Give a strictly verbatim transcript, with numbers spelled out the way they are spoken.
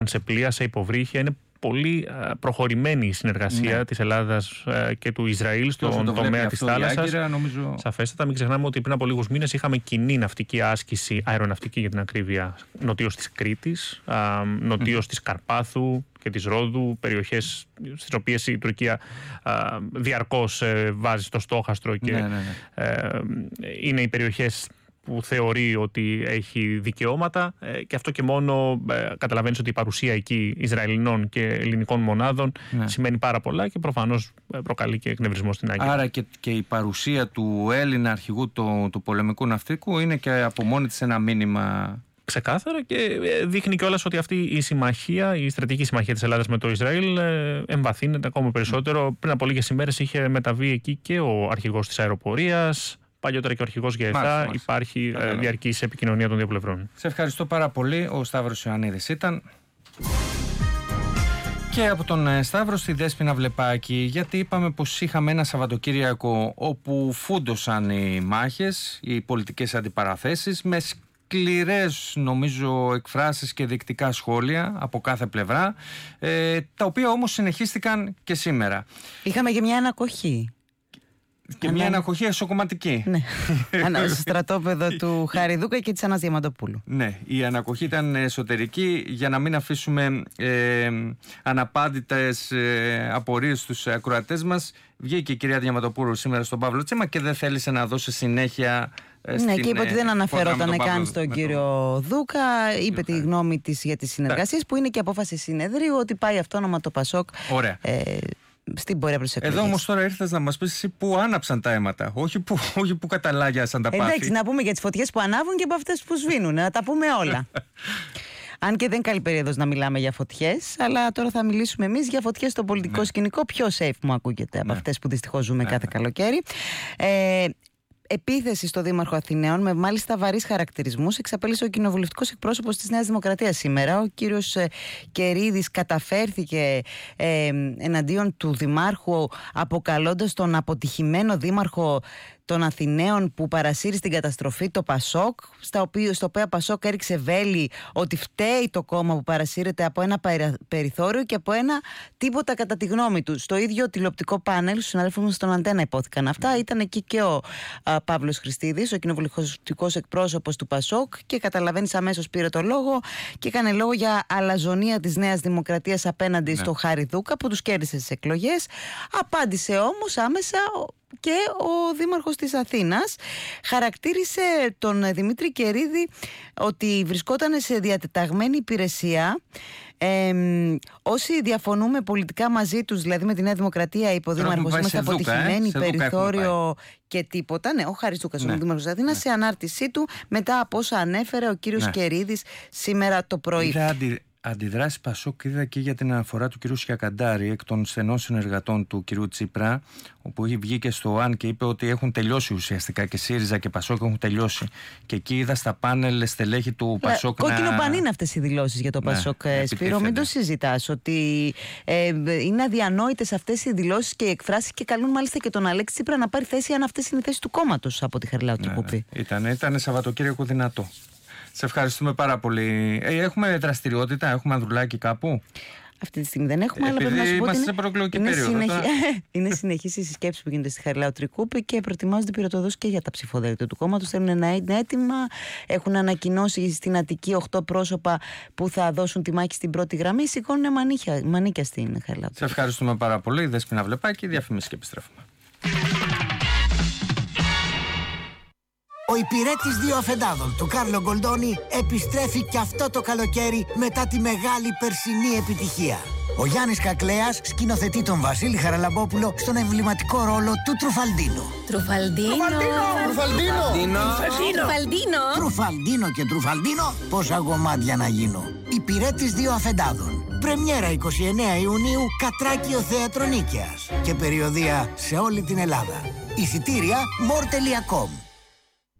σε πλοία, σε υποβρύχια. Είναι πολύ προχωρημένη η συνεργασία ναι. της Ελλάδας και του Ισραήλ στον το τομέα της θάλασσας. Νομίζω... Σαφέστατα, μην ξεχνάμε ότι πριν από λίγους μήνες είχαμε κοινή ναυτική άσκηση, αεροναυτική για την ακρίβεια, νοτίως της Κρήτης, νοτίως mm. της Καρπάθου και της Ρόδου, περιοχές στις οποίες η Τουρκία α, διαρκώς ε, βάζει στο στόχαστρο και ναι, ναι, ναι. Ε, είναι οι περιοχές που θεωρεί ότι έχει δικαιώματα ε, και αυτό και μόνο ε, καταλαβαίνεις ότι η παρουσία εκεί Ισραηλινών και ελληνικών μονάδων ναι. σημαίνει πάρα πολλά και προφανώς προκαλεί και εκνευρισμό στην Άγκυρα. Άρα και, και η παρουσία του Έλληνα αρχηγού του, του πολεμικού ναυτικού είναι και από μόνη της ένα μήνυμα... Ξεκάθαρα, και δείχνει κιόλας ότι αυτή η συμμαχία, η στρατηγική συμμαχία της Ελλάδας με το Ισραήλ εμβαθύνεται ακόμα περισσότερο. Πριν από λίγες ημέρες είχε μεταβεί εκεί και ο αρχηγός της αεροπορίας, παλιότερα και ο αρχηγός ΓΕΘΑ. Υπάρχει ε, διαρκής επικοινωνία των δύο πλευρών. Σε ευχαριστώ πάρα πολύ. Ο Σταύρος Ιωαννίδης ήταν. Και από τον Σταύρο στη Δέσποινα Βλεπάκη, γιατί είπαμε πως είχαμε ένα Σαββατοκύριακο όπου φούντωσαν οι μάχες, οι πολιτικές αντιπαραθέσεις, με σκληρές νομίζω εκφράσεις και δεικτικά σχόλια από κάθε πλευρά, ε, τα οποία όμως συνεχίστηκαν και σήμερα. Είχαμε και μια ανακοχή. Και Ανά... μια ανακοχή εσωκομματική. Ναι, στο στρατόπεδο του Χαριδούκα και της Άννας Διαμαντοπούλου. Ναι, η ανακοχή ήταν εσωτερική για να μην αφήσουμε ε, αναπάντητες ε, απορίες στους ακροατές μας. Βγήκε η κυρία Διαμαντοπούλου σήμερα στον Παύλο Τσίμα και δεν θέλησε να δώσει συνέχεια. Ναι, και είπε ότι δεν αναφερόταν καν στον κύριο Δούκα. Είπε τη γνώμη της για τις συνεργασίες, που είναι και απόφαση συνεδρίου ότι πάει αυτόνομα το Πασόκ. Ωραία. Ε, στην πορεία προς εκλογές. Εδώ όμως τώρα ήρθες να μας πεις εσύ που άναψαν τα αίματα, όχι που, όχι που καταλάγιασαν τα πάθη. Εντάξει, να πούμε για τις φωτιές που ανάβουν και από αυτές που σβήνουν, να τα πούμε όλα. Αν και δεν είναι καλή περίοδος να μιλάμε για φωτιές, αλλά τώρα θα μιλήσουμε εμείς για φωτιές στο πολιτικό ναι. σκηνικό. Πιο safe μου ακούγεται από ναι. αυτές που δυστυχώς ζούμε ναι. κάθε καλοκαίρι. Ε, Επίθεση στο Δήμαρχο Αθηναίων με μάλιστα βαρύς χαρακτηρισμούς εξαπέλυσε ο κοινοβουλευτικός εκπρόσωπος της Νέας Δημοκρατίας σήμερα. Ο κύριος ε, Κερίδης καταφέρθηκε ε, εναντίον του Δημάρχου, αποκαλώντας τον αποτυχημένο Δήμαρχο των Αθηναίων που παρασύρει στην καταστροφή το Πασόκ, στα οποίο, στο οποίο Πασόκ έριξε βέλη ότι φταίει το κόμμα που παρασύρεται από ένα περιθώριο και από ένα τίποτα κατά τη γνώμη του. Στο ίδιο τηλεοπτικό πάνελ, στους συναδέλφους μας στον Αντένα υπόθηκαν αυτά. Ήταν εκεί και ο α, Παύλος Χριστίδης, ο κοινοβουλευτικός εκπρόσωπος του Πασόκ, και καταλαβαίνεις αμέσως πήρε το λόγο και έκανε λόγο για αλαζονία της Νέας Δημοκρατίας απέναντι ναι. στο Χαριδούκα που τους κέρδισε στις εκλογές. Απάντησε όμως άμεσα και ο Δήμαρχος της Αθήνας. Χαρακτήρισε τον Δημήτρη Κερίδη ότι βρισκόταν σε διατεταγμένη υπηρεσία. Ε, όσοι διαφωνούμε πολιτικά μαζί τους, δηλαδή με τη Νέα Δημοκρατία, είπε ο Δήμαρχος, είμαστε αποτυχημένοι, ε? περιθώριο και τίποτα. Ναι, ο Χαριστούκας, ναι. ο Δήμαρχος της Αθήνας, ναι. σε ανάρτησή του μετά από όσα ανέφερε ο κύριος ναι. Κερίδης σήμερα το πρωί. Είδα αντι... αντιδράσει Πασόκ, είδα και για την αναφορά του κυρίου Σιακαντάρη, εκ των στενών συνεργατών του κυρίου Τσίπρα, όπου βγήκε στο ΑΝ και είπε ότι έχουν τελειώσει ουσιαστικά και ΣΥΡΙΖΑ και Πασόκ έχουν τελειώσει. Και εκεί είδα στα πάνελ στελέχη του ε, Πασόκ. Κόκκινο να... πανί είναι αυτές οι δηλώσεις για το ναι, Πασόκ, Σπύρο. Μην το συζητάς. Ότι ε, είναι αδιανόητες αυτές οι δηλώσεις και οι εκφράσεις και καλούν μάλιστα και τον Αλέξη Τσίπρα να πάρει θέση, αν αυτές είναι οι θέσεις του κόμματος, από τη Χαριλάου Τρικούπη. Ναι, ήταν, ήταν Σαββατοκύριακο δυνατό. Σε ευχαριστούμε πάρα πολύ. Ε, έχουμε δραστηριότητα, έχουμε ανδρουλάκι κάπου? Αυτή τη στιγμή δεν έχουμε, αλλά πρέπει να σου πω ότι σε προεκλογική είναι, περίοδο, συνεχι... είναι συνεχής η συσκέψη που γίνεται στη Χαριλάου Τρικούπη και προετοιμάζονται πυροτοδούς και για τα ψηφοδέλτια του κόμματος. Θέλουν να είναι έτοιμα. Έχουν ανακοινώσει στην Αττική οκτώ πρόσωπα που θα δώσουν τη μάχη στην πρώτη γραμμή. Σηκώνουν μανίκια, μανίκια στην Χαριλάου. Σε ευχαριστούμε πάρα πολύ. Δέσποινα Βλεπάκη, διαφημίσεις και επιστρέφουμε. Ο υπηρέτης δύο αφεντάδων του Κάρλο Γκολντόνι επιστρέφει και αυτό το καλοκαίρι μετά τη μεγάλη περσινή επιτυχία. Ο Γιάννης Κακλέας σκηνοθετεί τον Βασίλη Χαραλαμπόπουλο στον εμβληματικό ρόλο του Τρουφαλντίνο. Τρουφαλντίνο! Τρουφαλντίνο! Τρουφαλντίνο! Τρουφαλντίνο και Τρουφαλντίνο, πόσα γομάτια να γίνω. Υπηρέτης δύο αφεντάδων. Πρεμιέρα εικοστή ενάτη Ιουνίου, Κατράκιο Θέατρο Νίκαιας. Και περιοδεία σε όλη την Ελλάδα. Εισιτήρια μορ τελεία κομ.